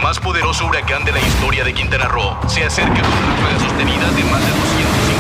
más poderoso huracán de la historia de Quintana Roo se acerca con ráfagas sostenidas de más de 250